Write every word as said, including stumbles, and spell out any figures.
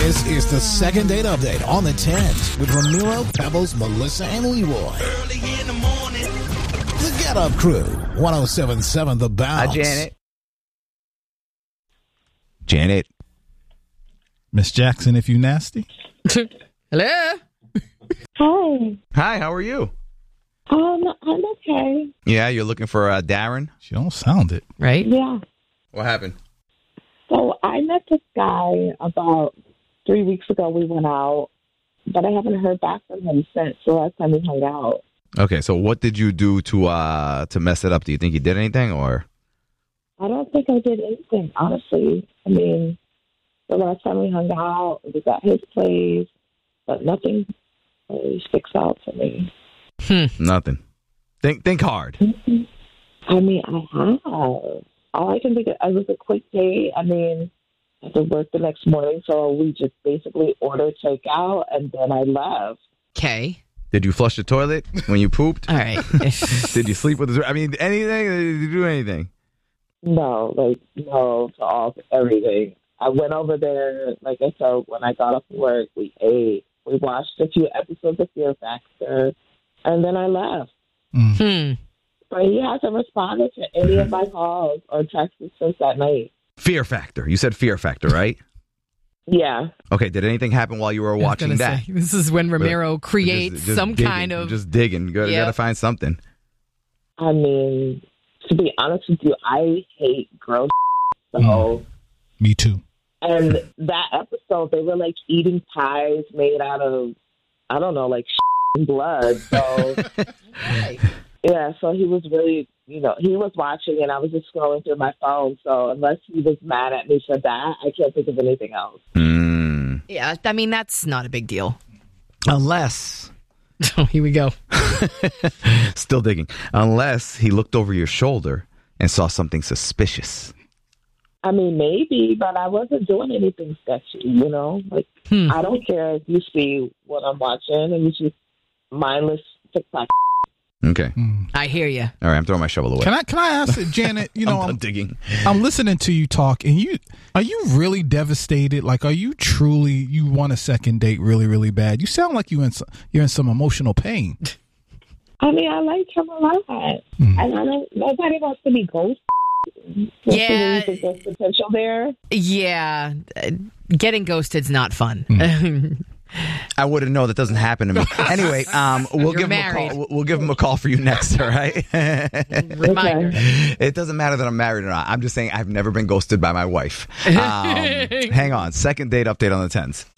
This is the second date update on the tens with Ramiro, Pebbles, Melissa, and Leroy. Early in the morning. The Get Up Crew, one oh seven point seven The Bounce. Hi, Janet. Janet. Miss Jackson, if you nasty. Hello. Hi. Hi, how are you? Um, I'm okay. Yeah, you're looking for uh, Darren? She don't sound it. Right? Yeah. What happened? So I met this guy about three weeks ago. We went out, but I haven't heard back from him since the last time we hung out. Okay, so what did you do to uh, to mess it up? Do you think you did anything, or? I don't think I did anything, honestly. I mean, the last time we hung out, it was at his place, but nothing really sticks out to me. Nothing. Think think hard. I mean, I have. All I can think of, it was a quick date. I mean, I had to work the next morning, so we just basically ordered takeout, and then I left. Okay. Did you flush the toilet when you pooped? All right. Did you sleep with his... I mean, anything? Did you do anything? No, like, no to all, everything. I went over there, like I said, when I got off work, we ate. We watched a few episodes of Fear Factor, and then I left. Hmm. But he hasn't responded to any of my calls or texts since that night. Fear Factor. You said Fear Factor, right? Yeah. Okay, did anything happen while you were I was watching gonna that? say, this is when Ramiro Just- creates just some digging. kind of... Just digging. You gotta, Yep. gotta find something. I mean, to be honest with you, I hate gross. So, Mm. Me too. and that episode, they were like eating pies made out of, I don't know, like and blood. So, yeah, so he was really, you know, he was watching and I was just scrolling through my phone. So unless he was mad at me for that, I can't think of anything else. Mm. Yeah, I mean, that's not a big deal. Unless... Oh, here we go. Still digging. Unless he looked over your shoulder and saw something suspicious. I mean, maybe, but I wasn't doing anything sketchy, you know? Like, Hmm. I don't care if you see what I'm watching and you just mindless TikTok. Okay. I hear you. All right, I'm throwing my shovel away. Can I can I ask it, Janet? You know, I'm I'm, done digging. I'm listening to you talk, and you are you really devastated? Like, are you truly you want a second date really really bad? You sound like you in some, you're in some emotional pain. I mean, I like him a lot. Hmm. And I don't, nobody wants to be ghosted. Yeah. You think there's potential there? Yeah. uh, Getting ghosted's not fun. I wouldn't know. That doesn't happen to me. Anyway, um, we'll You're give him a married. call. We'll, we'll give him a call for you next. All right. Reminder. It doesn't matter that I'm married or not. I'm just saying I've never been ghosted by my wife. Um, hang on. Second date update on the tens.